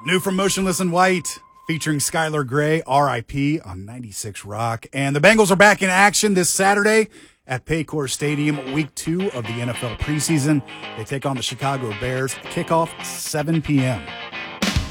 New from Motionless in White, featuring Skylar Grey, R.I.P. on 96 Rock. And the Bengals are back in action this Saturday at Paycor Stadium, week 2 of the NFL preseason. They take on the Chicago Bears. Kickoff 7 p.m.